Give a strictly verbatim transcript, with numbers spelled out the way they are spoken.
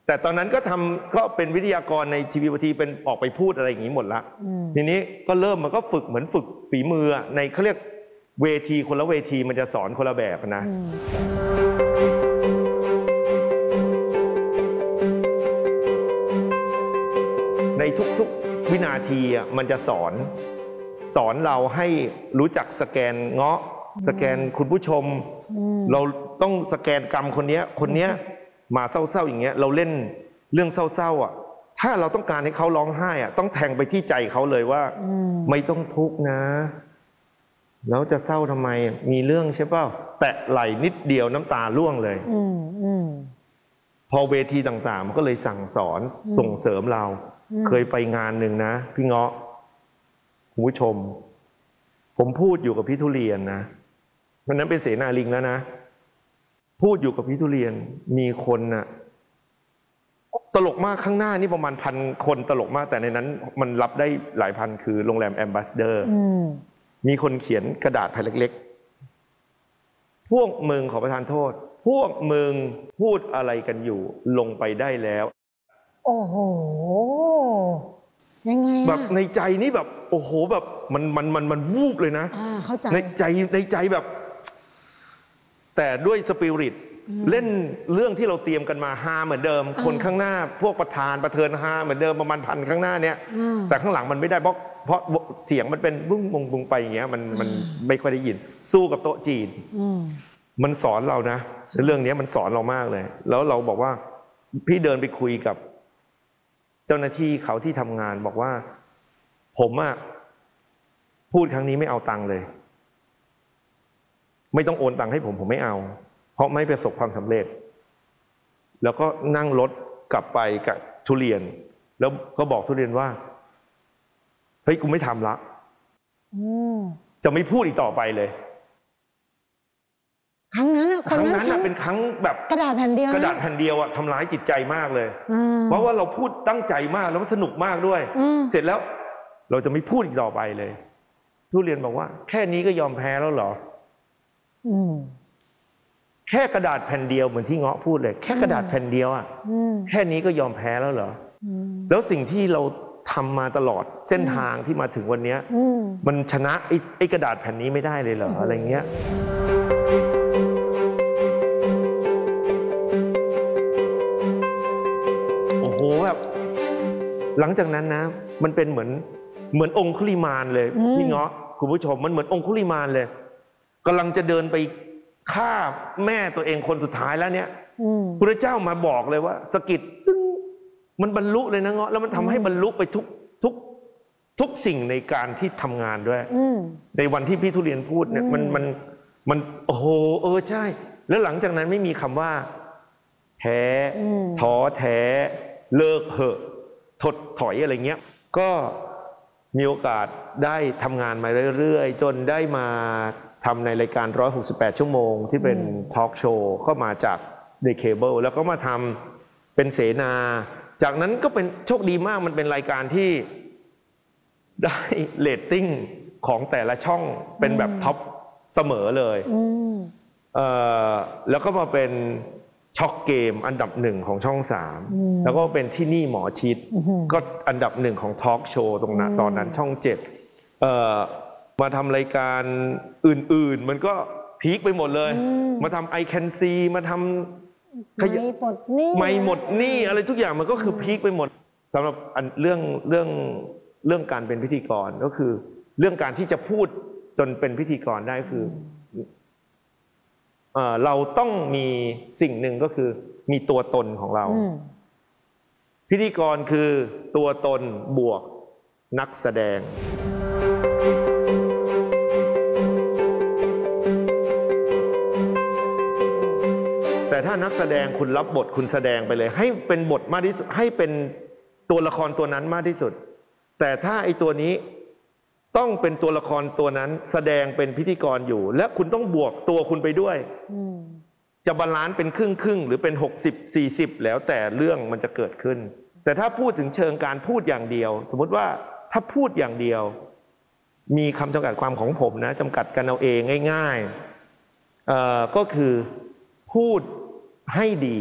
แต่ตอนนั้นก็ทำก็เป็นวิทยากรในทีวีทีเป็นออกไปพูดอะไรอย่างนี้หมดละทีนี้ก็เริ่มมันก็ฝึกเหมือนฝึกฝีมือในเขาเรียกเวทีคนละเวทีมันจะสอนคนละแบบนะในทุกๆวินาทีอ่ะมันจะสอนสอนเราให้รู้จักสแกนเงาะสแกนคุณผู้ชมเราต้องสแกนกรรมคนนี้คนนี้มาเศร้าๆอย่างเงี้ยเราเล่นเรื่องเศร้าๆอ่ะถ้าเราต้องการให้เขาร้องไห้อ่ะต้องแทงไปที่ใจเขาเลยว่าไม่ต้องทุกข์นะแล้วจะเศร้าทำไมมีเรื่องใช่เปล่าแตะไหล่นิดเดียวน้ำตาร่วงเลยพอเวทีต่างๆมันก็เลยสั่งสอนส่งเสริมเราเคยไปงานหนึ่งนะพี่เงาะคุณผู้ชมผมพูดอยู่กับพี่ทุเรียนนะวันนั้นเป็นเสนาลิงแล้วนะพูดอยู่กับพี่ทุเรียนมีคนน่ะตลกมากข้างหน้านี่ประมาณพันคนตลกมากแต่ในนั้นมันรับได้หลายพันคือโรงแรมแอมบาสเดอร์มีคนเขียนกระดาษแผ่นเล็กๆพวกมึงขอประทานโทษพวกมึงพูดอะไรกันอยู่ลงไปได้แล้วโอ้โหยังไงแบบในใจนี่แบบโอ้โหแบบมันมันมันมันวูบเลยนะในใจในใจแบบแต่ด้วยสปิริตเล่นเรื่องที่เราเตรียมกันมาฮาเหมือนเดิมคนข้างหน้าพวกประธานประเทินฮาเหมือนเดิมประมาณพันข้างหน้าเนี้ยแต่ข้างหลังมันไม่ได้เพราะเพราะเสียงมันเป็นบุ้งบุ้งบุ้งไปอย่างเงี้ยมันมันไม่ค่อยได้ยินสู้กับโต๊ะจีนมันสอนเรานะเรื่องนี้มันสอนเรามากเลยแล้วเราบอกว่าพี่เดินไปคุยกับเจ้าหน้าที่เขาที่ทำงานบอกว่าผมอะพูดครั้งนี้ไม่เอาตังค์เลยไม่ต้องโอนตังค์ให้ผมผมไม่เอาเพราะไม่ประสบความสำเร็จแล้วก็นั่งรถกลับไปกับทุเรียนแล้วก็บอกทุเรียนว่าเฮ้ยกูไม่ทำละจะไม่พูดอีกต่อไปเลยครั้งนั้นอะครั้งนั้นอะเป็นครั้งแบบกระดาษแผ่นเดียวกระดาษแผ่นเดียวอะทำร้ายจิตใจมากเลยเพราะว่าเราพูดตั้งใจมากแล้วมันสนุกมากด้วยเสร็จแล้วเราจะไม่พูดอีกต่อไปเลยทุเรียนบอกว่าแค่นี้ก็ยอมแพ้แล้วเหรอแค่กระดาษแผ่นเดียวเหมือนที่เงาะพูดเลยแค่กระดาษแผ่นเดียวอ่ะแค่นี้ก็ยอมแพ้แล้วเหรอแล้วสิ่งที่เราทำมาตลอดเส้นทางที่มาถึงวันนี้มันชนะไอ้ไอ้กระดาษแผ่นนี้ไม่ได้เลยเหรออะไรเงี้ยโอ้โหแบบหลังจากนั้นนะมันเป็นเหมือนเหมือนองคุลิมานเลยพี่เงาะคุณผู้ชมมันเหมือนองคุลิมานเลยกำลังจะเดินไปฆ่าแม่ตัวเองคนสุดท้ายแล้วเนี่ยพระเจ้ามาบอกเลยว่าสกิดตึ้งมันบรรลุเลยนะเงาะแล้วมันทำให้บรรลุไปทุกทุกทุกสิ่งในการที่ทำงานด้วยในวันที่พี่ทุเรียนพูดเนี่ยมันมันมันโอ้โหเออใช่แล้วหลังจากนั้นไม่มีคำว่าแท้ท้อแท้เลิกเหอะถดถอยอะไรเงี้ยก็มีโอกาสได้ทำงานมาเรื่อยๆจนได้มาทำในรายการหนึ่งร้อยหกสิบแปดชั่วโมงที่เป็นทอล์กโชว์ก็มาจากเดอะเคเบิลแล้วก็มาทำเป็นเสนาจากนั้นก็เป็นโชคดีมากมันเป็นรายการที่ได้เรตติ้งของแต่ละช่องเป็นแบบท็อปเสมอเลยเอ่อแล้วก็มาเป็นช็อกเกมอันดับหนึ่งของช่องสามแล้วก็เป็นที่นี่หมอชิดก็อันดับหนึ่งของทอล์กโชว์ตรงนั้นตอนนั้นช่องเจ็ดเอ่อมาทำรายการอื่นๆมันก็พีคไปหมดเลยมาทำ I Can See มาทำไม่หมดหนี้ไม่หมดหนี้อะไรทุกอย่างมันก็คือพีคไปหมดสำหรับเรื่องเรื่องเรื่องการเป็นพิธีกรก็คือเรื่องการที่จะพูดจนเป็นพิธีกรได้คือเอ่อเราต้องมีสิ่งหนึ่งก็คือมีตัวตนของเราพิธีกรคือตัวตนบวกนักแสดงแต่ถ้านักแสดงคุณรับบทคุณแสดงไปเลยให้เป็นบทมากที่สุดให้เป็นตัวละครตัวนั้นมากที่สุดแต่ถ้าไอ้ตัวนี้ต้องเป็นตัวละครตัวนั้นแสดงเป็นพิธีกรอยู่และคุณต้องบวกตัวคุณไปด้วยจะบาลานซ์เป็นครึ่งครึ่งหรือเป็นหกสิบ สี่สิบแล้วแต่เรื่องมันจะเกิดขึ้นแต่ถ้าพูดถึงเชิงการพูดอย่างเดียวสมมติว่าถ้าพูดอย่างเดียวมีคำจำกัดความของผมนะจำกัดกันเอาเองง่ายๆก็คือพูดให้ดี